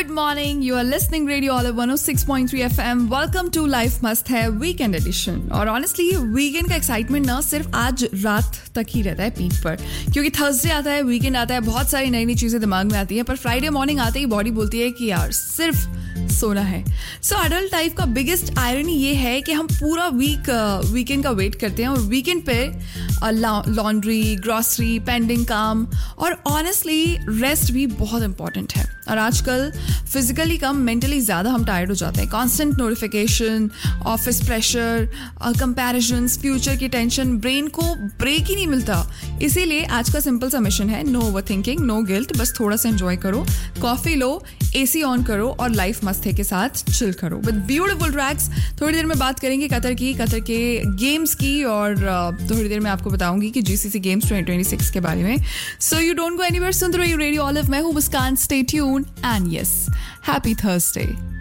Good morning. You are listening Radio Olive 106.3 FM. Welcome to Life Must है Weekend Edition. और honestly weekend का excitement ना सिर्फ आज रात तक ही रहता है पीक पर, क्योंकि थर्सडे आता है, वीकेंड आता है, बहुत सारी नई नई चीजें दिमाग में आती हैं, पर फ्राइडे मॉर्निंग आते ही बॉडी बोलती है कि यार सिर्फ सोना है. सो अडल्ट लाइफ का बिगेस्ट आयरनी ये है कि हम पूरा वीकेंड का वेट करते हैं और वीकेंड पे लॉन्ड्री, ग्रॉसरी, पेंडिंग काम और ऑनेस्टली रेस्ट भी बहुत इंपॉर्टेंट है. और आजकल फिजिकली कम मेंटली ज़्यादा हम टायर्ड हो जाते हैं. Constant notification, office pressure, comparisons, future की टेंशन, ब्रेन को ब्रेक ही नहीं मिलता. इसीलिए आज का सिंपल सा मिशन है, know over thinking, no guilt. बस थोड़ा सा एंजॉय करो, कॉफ़ी लो, AC ऑन करो और लाइफ मस्ते के साथ चिल करो विद ब्यूटीफुल ट्रैक्स. थोड़ी देर में बात करेंगे कतर के गेम्स की और थोड़ी देर में आपको बताऊंगी कि GCC गेम्स 2026 के बारे में. So you don't go anywhere. सुन रहे हो रेडियो ऑलिव. मैं हूँ मुस्कान. Stay tuned and yes, happy Thursday.